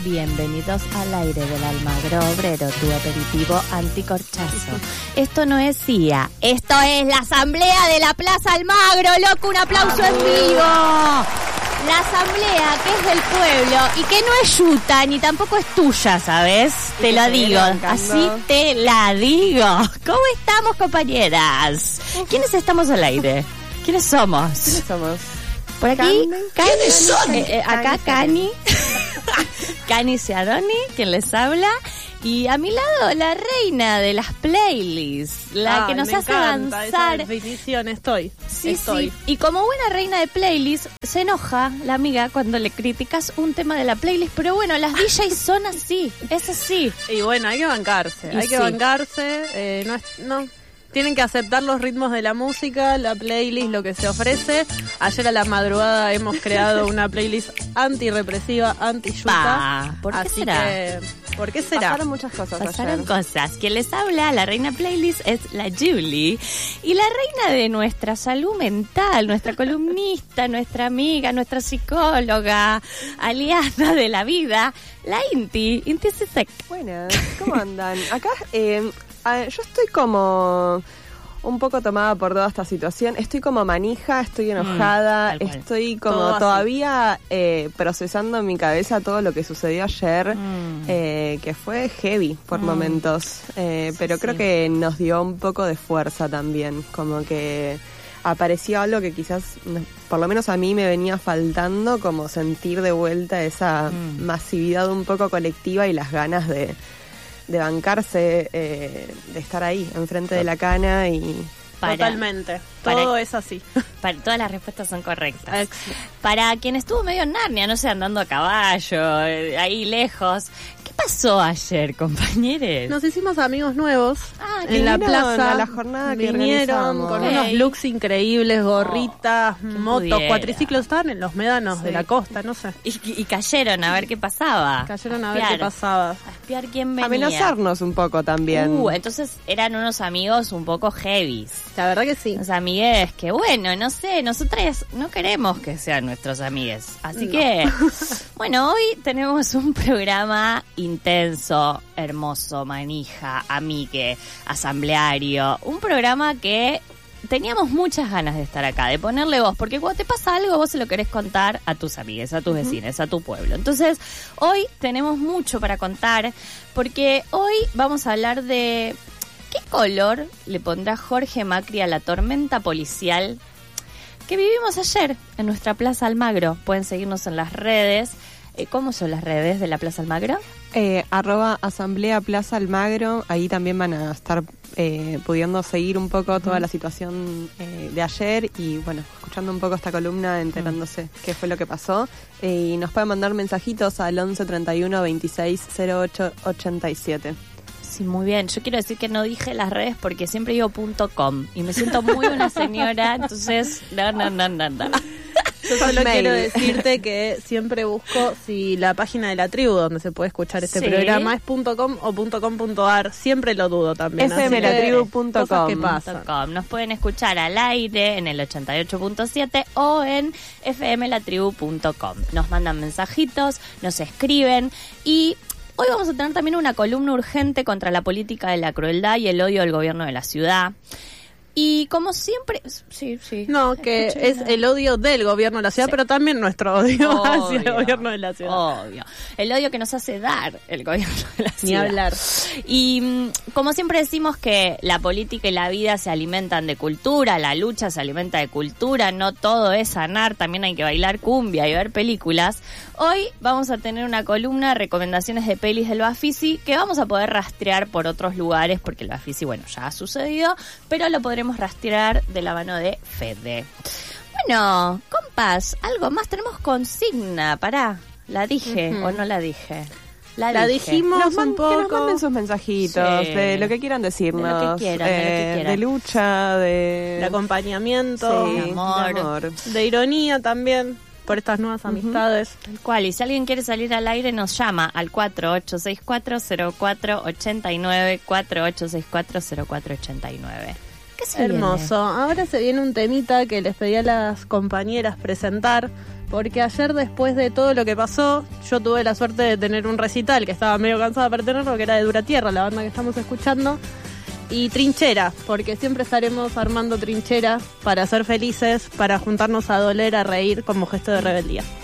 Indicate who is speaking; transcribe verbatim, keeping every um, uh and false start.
Speaker 1: Bienvenidos al aire del Almagro Obrero, tu aperitivo anticorchazo. Esto no es C I A, esto es la asamblea de la Plaza Almagro, loco, un aplauso en vivo. La asamblea que es del pueblo y que no es yuta ni tampoco es tuya, ¿sabes? Te lo digo, así te la digo. ¿Cómo estamos, compañeras? ¿Quiénes estamos al aire? ¿Quiénes somos?
Speaker 2: ¿Quiénes somos?
Speaker 1: Por aquí, Cani,
Speaker 2: ¿quiénes son?
Speaker 1: Eh, eh, acá Cani, Cani Ciaroni, quien les habla, y a mi lado la reina de las playlists, la
Speaker 2: Ay,
Speaker 1: que nos
Speaker 2: me
Speaker 1: hace
Speaker 2: encanta
Speaker 1: avanzar.
Speaker 2: esa definición, estoy.
Speaker 1: Sí,
Speaker 2: estoy.
Speaker 1: sí. Y como buena reina de playlists, se enoja la amiga cuando le criticas un tema de la playlist, pero bueno, las D Js son así, es así.
Speaker 2: Y bueno, hay que bancarse,
Speaker 1: Y
Speaker 2: hay que
Speaker 1: sí.
Speaker 2: bancarse, eh, no es, no. Tienen que aceptar los ritmos de la música, la playlist, lo que se ofrece. Ayer a la madrugada hemos creado una playlist antirrepresiva, anti-yuta.
Speaker 1: ¿Por qué
Speaker 2: así
Speaker 1: será?
Speaker 2: que, ¿por qué será?
Speaker 3: Pasaron muchas cosas
Speaker 1: Pasaron
Speaker 3: ayer.
Speaker 1: cosas. Quien les habla, la reina playlist, es la Julie. Y la reina de nuestra salud mental, nuestra columnista, nuestra amiga, nuestra psicóloga, aliada de la vida, la Inti, Inti Sisek.
Speaker 3: Buenas, ¿cómo andan? Acá eh, a- yo estoy como un poco tomada por toda esta situación. Estoy como manija, estoy enojada,
Speaker 1: tal cual.
Speaker 3: estoy como
Speaker 2: Todo así.
Speaker 3: todavía eh, procesando en mi cabeza todo lo que sucedió ayer,
Speaker 1: Mm.
Speaker 3: eh, que fue heavy por
Speaker 1: Mm.
Speaker 3: momentos. Eh, pero
Speaker 1: sí.
Speaker 3: creo que nos dio un poco de fuerza también, como que apareció algo que quizás, no, por lo menos a mí me venía faltando, como sentir de vuelta esa
Speaker 1: Mm.
Speaker 3: masividad un poco colectiva y las ganas de, de bancarse, eh, de estar ahí, enfrente de la cana y...
Speaker 1: Para-
Speaker 2: Totalmente,
Speaker 1: para-
Speaker 2: todo es así.
Speaker 1: Para, todas las respuestas son correctas.
Speaker 2: Ex-
Speaker 1: Para quien estuvo medio en Narnia, no sé, andando a caballo, eh, ahí lejos. ¿Qué pasó ayer, compañeros?
Speaker 2: Nos hicimos amigos nuevos
Speaker 1: Ah, qué
Speaker 2: en la
Speaker 3: vinieron
Speaker 2: plaza.
Speaker 3: a la jornada que
Speaker 2: vinieron
Speaker 3: organizamos.
Speaker 2: con
Speaker 1: Ey.
Speaker 2: unos looks increíbles, gorritas,
Speaker 1: Oh, qué
Speaker 2: motos,
Speaker 1: pudiera.
Speaker 2: cuatriciclos. Estaban en los médanos de
Speaker 3: Sí.
Speaker 2: la costa, no sé.
Speaker 1: Y, y cayeron a ver qué pasaba.
Speaker 2: Cayeron a ver
Speaker 1: Espiar.
Speaker 2: qué pasaba.
Speaker 1: A espiar quién venía.
Speaker 3: Amenazarnos un poco también.
Speaker 1: Uh, entonces eran unos amigos un poco heavies.
Speaker 2: La verdad que sí.
Speaker 1: Unos amigues que, bueno, no sé, nosotras no queremos que sean nuestros amigues. Así
Speaker 2: No.
Speaker 1: que, bueno, hoy tenemos un programa intenso, hermoso, manija, amigue, asambleario. Un programa que teníamos muchas ganas de estar acá, de ponerle voz, porque cuando te pasa algo vos se lo querés contar a tus amigues, a tus vecinos, a tu pueblo. Entonces, hoy tenemos mucho para contar, porque hoy vamos a hablar de qué color le pondrá Jorge Macri a la tormenta policial que vivimos ayer en nuestra Plaza Almagro. Pueden seguirnos en las redes. Eh, ¿Cómo son las redes de la Plaza Almagro?
Speaker 3: Eh, arroba Asamblea Plaza Almagro, ahí también van a estar eh, pudiendo seguir un poco toda la situación eh, de ayer y bueno, escuchando un poco esta columna, enterándose qué fue lo que pasó. Eh, y nos pueden mandar mensajitos al once treinta y uno veintiséis cero ocho ochenta y siete.
Speaker 1: Sí, muy bien. Yo quiero decir que no dije las redes porque siempre digo punto com y me siento muy una señora, entonces no, no, no, no, no.
Speaker 2: Yo solo
Speaker 3: Mail.
Speaker 2: quiero decirte que siempre busco si la página de la tribu donde se puede escuchar este
Speaker 1: Sí.
Speaker 2: programa es .com o .com.ar. Siempre lo dudo también. así
Speaker 3: f m la
Speaker 2: que
Speaker 3: tribu punto
Speaker 2: cosas que
Speaker 3: com.
Speaker 2: pasan.
Speaker 1: Com. Nos pueden escuchar al aire en el ochenta y ocho punto siete o en f m la tribu punto com. Nos mandan mensajitos, nos escriben y hoy vamos a tener también una columna urgente contra la política de la crueldad y el odio del gobierno de la ciudad. Y como siempre, sí, sí.
Speaker 2: No, que
Speaker 1: Escuché
Speaker 2: es
Speaker 1: una-
Speaker 2: el odio del gobierno de la ciudad,
Speaker 1: Sí.
Speaker 2: pero también nuestro odio hacia el
Speaker 1: Obvio,
Speaker 2: gobierno de la ciudad.
Speaker 1: Obvio. El odio que nos hace dar el gobierno de la
Speaker 2: Ni
Speaker 1: ciudad.
Speaker 2: hablar.
Speaker 1: Y mm, como siempre decimos que la política y la vida se alimentan de cultura, la lucha se alimenta de cultura, no todo es sanar, también hay que bailar cumbia y ver películas. Hoy vamos a tener una columna de recomendaciones de pelis del Bafisi que vamos a poder rastrear por otros lugares, porque el Bafisi, bueno, ya ha sucedido, pero lo podremos rastrear de la mano de Fede. Bueno, compas, algo más, tenemos consigna, pará, la dije
Speaker 2: Ujú.
Speaker 1: o no la dije. La,
Speaker 2: La
Speaker 1: dije.
Speaker 2: dijimos
Speaker 3: Nos man-
Speaker 2: un
Speaker 3: que nos
Speaker 2: poco.
Speaker 3: manden sus mensajitos
Speaker 1: Sí.
Speaker 3: de lo que quieran decirnos,
Speaker 1: De lo que quieran, de lo que
Speaker 3: eh,
Speaker 1: quieran.
Speaker 3: de lucha, de,
Speaker 2: De acompañamiento,
Speaker 3: sí,
Speaker 1: de
Speaker 3: de
Speaker 1: amor.
Speaker 3: amor.
Speaker 2: de ironía también, por estas nuevas amistades.
Speaker 1: Tal cual, y si alguien quiere salir al aire nos llama al cuatro ocho seis cuatro cero cuatro ocho nueve, cuatro ocho seis cuatro cero cuatro ocho nueve. ¿Qué se
Speaker 2: Hermoso.
Speaker 1: viene?
Speaker 2: Ahora se viene un temita que les pedí a las compañeras presentar, porque ayer, después de todo lo que pasó, yo tuve la suerte de tener un recital que estaba medio cansada para tenerlo, que era de Dura Tierra, la banda que estamos escuchando, y trinchera, porque siempre estaremos armando trincheras para ser felices, para juntarnos a doler, a reír como gesto de rebeldía.